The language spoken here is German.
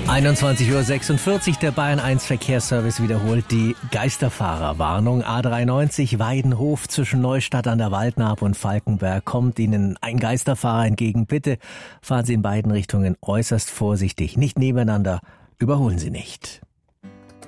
21:46 Uhr, der Bayern 1 Verkehrsservice wiederholt die Geisterfahrerwarnung. A93 Weidenhof zwischen Neustadt an der Waldnaab und Falkenberg kommt Ihnen ein Geisterfahrer entgegen. Bitte fahren Sie in beiden Richtungen äußerst vorsichtig, nicht nebeneinander, überholen Sie nicht.